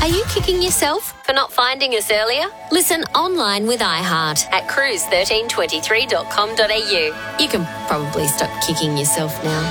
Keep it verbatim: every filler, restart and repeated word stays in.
Are you kicking yourself for not finding us earlier? Listen online with iHeart at cruise thirteen twenty-three dot com dot a u. You can probably stop kicking yourself now.